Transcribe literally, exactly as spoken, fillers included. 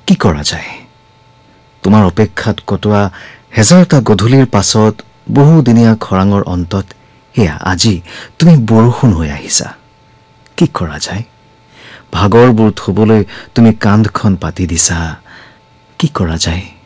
কি কৰা যায় তোমাৰ অপেক্ষাত কটোৱা হেজাৰটা গধূলিৰ পাছত বহুদিনীয়া খৰাঙৰ অন্তত হেয়া আজি তুমি বৰষুণ হৈ আহিছা কি কৰা যায় ভাগৰবোৰ থবলৈ তুমি কান্ধখন পাতি দিছা কি কৰা যায়